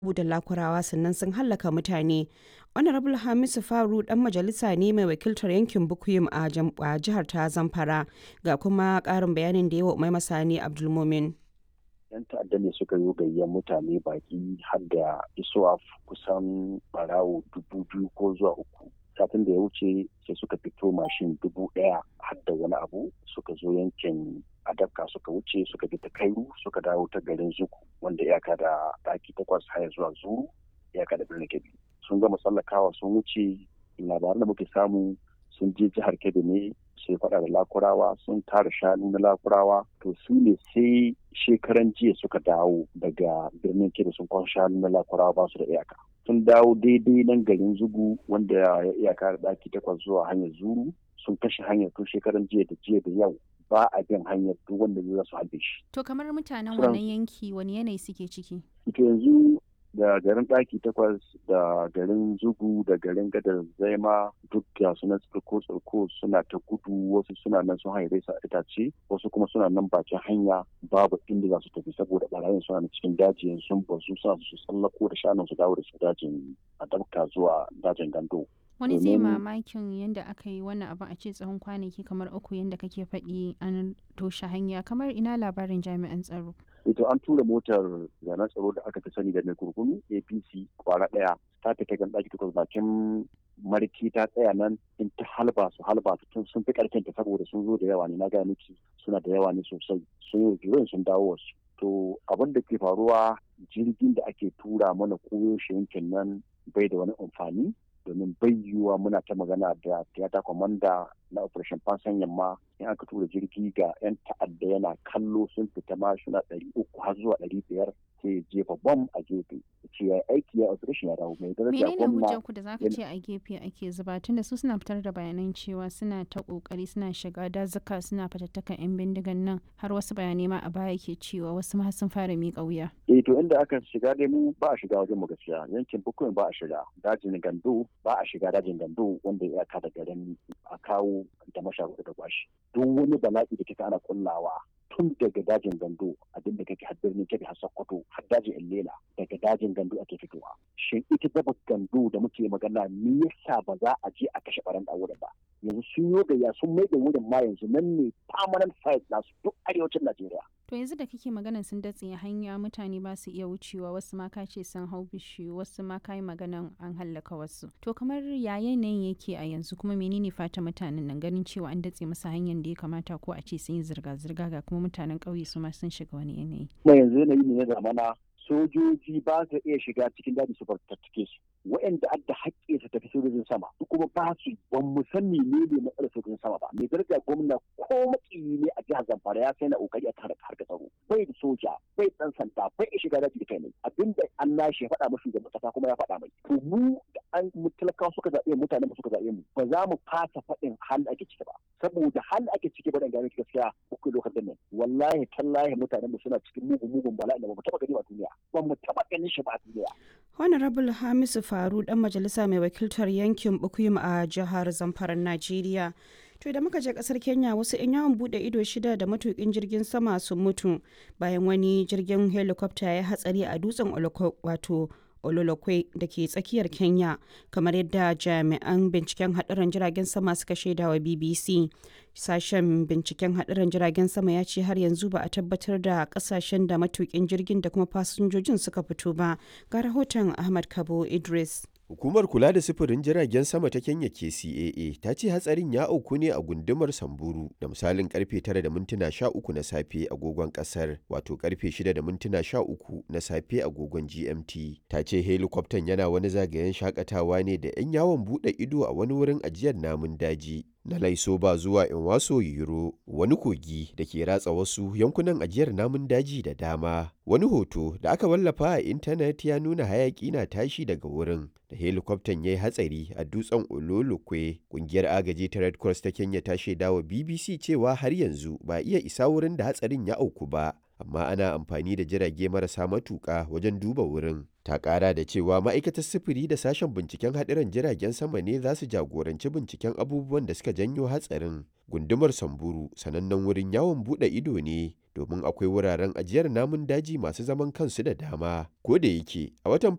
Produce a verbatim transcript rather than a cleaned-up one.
da Lakurawa sannan sun hallaka mutane. Honorable Hamisu Faru dan majalisa ne mai wakiltar yankin Bukuyum a jihar ta Zamfara, ga kuma ƙarin bayanin da yawa Umaima Sani Abdulmumin. yan ta'adda ne suka yi gayyar mutane baki har da isuwa kusan barawo dubu biyu ko zuwa uku. Satin da ya wuce sai suka fito mashin dubu ɗaya har da wani abu suka zo yankin Adabka suka wuce suka bi ta Kairu suka dawo ta garin Zuku wanda iyaka da ɗaki takwas haya zuwa Zuru iyaka da birnin Kebbi. Sun gama tsallakawa sun wuce, labaran da muke samu sun je jihar Kebbi ne sai faɗa da Lakurawa sun tara shanu na Lakurawa to su ne sai shekaran jiya suka dawo daga birnin Kebbi sun kwan shanu na Lakurawa ba su da iyaka. Sun dawo daidai nan garin Zugu wanda ya iyaka da ɗaki takwas zuwa hanyar Zuru sun kashe hanyar tun shekaran jiya da jiya da yau ba a bin hanyar duk wanda zai su halbe shi. To kamar mutanen wannan yanki wani yanayi suke ciki? To yanzu da garin ɗaki takwas da garin Zugu da garin Gadar Zaima duk da suna tsirko tsirko suna ta gudu, wasu suna nan sun haire su a itace, wasu kuma suna nan bakin hanya babu inda za su tafi saboda barayin suna cikin daji sun bazu suna su tsallako da shanun su dawo da su dajin Adabka zuwa dajin Gando. Wani zai mamakin yadda aka yi wannan abin a ce tsawon kwanaki kamar uku yadda kake faɗi an toshe hanya, kamar ina labarin jami'an tsaro. Ito an tura motar zanen tsaro da aka fi sani da mai kurkunu A P C kwara ɗaya ta fita gan ɗaki takwas bakin marki ta tsaya nan in ta halba su halba su sun fi ƙarfin ta saboda sun zo da yawa ne na gaya miki suna da yawa ne sosai sun yi sun dawo wasu. To abin da ke faruwa jirgin da ake tura mana koyaushe yankin nan bai da wani amfani. Domin bai yiwuwa muna ta magana da tiyata kwamanda na operation fansan yamma in aka tura jirgi ga 'yan ta'adda yana kallo sun fita ma suna ɗari uku har zuwa ɗari biyar sai jefa bom a gefe ce ya aiki ya operation ya dawo mai daraja gwamna. Menene hujjar ku da zaka ce a gefe ake zuba tunda su suna fitar da bayanan cewa suna ta kokari suna shiga dazuka suna fatattakan 'yan bindigan nan har wasu bayanai ma a baya ke cewa wasu ma sun fara miƙa wuya. Eh to inda aka shiga dai mu ba a shiga wajen mu gaskiya yankin Bukuyin ba a shiga dajin Gando ba a shiga dajin Gando wanda ya ka da garin a kawo da masharuɗa da gwashi duk wani bala'i da kika ana kullawa tun daga dajin Gando abin da kake har birnin Kebbi har Sokoto har dajin Illela daga dajin Gando ake fitowa. Shin ita daba Gando da muke magana me yasa ba za a je a kashe baran da wurin ba? Yanzu sun yi gayya sun mai da wurin ma yanzu nan ne permanent site nasu duk arewacin Najeriya. To yanzu da kake maganan sun datse hanya mutane ba su iya wucewa wasu ma ka ce sun hau bishiyu wasu ma ka yi maganan an hallaka wasu. To kamar ya yanayin yake a yanzu kuma menene fata mutanen nan ganin cewa an datse masa hanyar da ya kamata ko a ce sun yi zirga-zirga ga kuma mutanen ƙauye su ma sun shiga wani yanayi. Kuma yanzu yanayi ne na zamana sojoji ba su iya shiga cikin daji su fartattake su. Waɗanda adda haƙƙi su tafi sojojin sama kuma ba su ban mu san menene matsalar sojojin sama ba. Mai daraja gwamna ko makiyi ne a jihar Zamfara ya sai na kokari a kare harkar tsaro. Bai da soja, bai dan sanda, bai iya shiga daji da kai ne. Abinda an nashi ya faɗa mashi da kasa kuma ya faɗa mai. To mu da an talakawa suka zaɓe mutane mu suka zaɓe mu ba za mu fasa faɗin hal ake ciki ba. Saboda hal ake ciki ba dan gane gaskiya uku lokacin nan. Wallahi tallahi mutanen mu suna cikin mugun mugun bala'i da ba mu taɓa gani a duniya. Ba mu taɓa ganin shi ba a duniya. Honorable Hamisu Faru dan majalisa mai wakiltar yankin Bukuyum a jihar Zamfara Najeriya. To da muka je kasar Kenya wasu 'yan yawon bude ido shida da matukin jirgin sama sun mutu bayan wani jirgin helicopter ya hatsari a dutsen wato Ololokwe da ke tsakiyar Kenya kamar yadda jami'an binciken haɗarin jiragen sama suka shaida wa B B C. Sashen binciken haɗarin jiragen sama ya ce har yanzu ba a tabbatar da ƙasashen da matukin jirgin da kuma fasinjojin suka fito ba. Ga rahoton Ahmad Kabo Idris. Hukumar kula da sufurin jiragen sama ta Kenya K C A A ta ce hatsarin ya auku ne a gundumar Samburu da misalin karfe tara da mintuna sha uku na safe agogon kasar wato karfe shida da mintuna sha uku na safe agogon G M T. Ta ce helikwaftan yana wani zagayen shakatawa ne da 'yan yawon bude ido a wani wurin ajiyar namun daji na Laisoba zuwa Inwaso Yiro, wani kogi da ke ratsa wasu yankunan ajiyar namun daji da dama. Wani hoto da aka wallafa a intanet ya nuna hayaki na tashi daga wurin da helikwaftan ya yi hatsari a dutsen Ololokwe. Kungiyar agaji ta Red Cross ta Kenya ta shaidawa B B C cewa har yanzu ba iya isa wurin da hatsarin ya auku ba, amma ana amfani da jirage marasa matuƙa wajen duba wurin. Ta ƙara da cewa ma'aikatar sufuri da sashen binciken haɗuran jiragen sama ne za su jagoranci binciken abubuwan da suka janyo hatsarin. Gundumar Samburu sanannen wurin yawon buɗe ido ne domin akwai wuraren ajiyar namun daji masu zaman kansu da dama. Ko da yake a watan